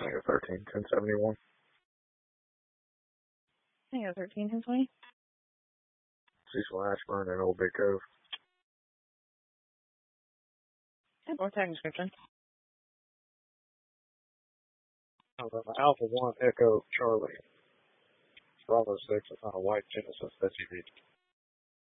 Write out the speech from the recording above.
Tango 13, 1071. Tango 13, 1020. Cecil Ashburn and Old Big Cove. North tag description. Alpha 1 Echo Charlie. Bravo 6 is on a white Genesis SUV.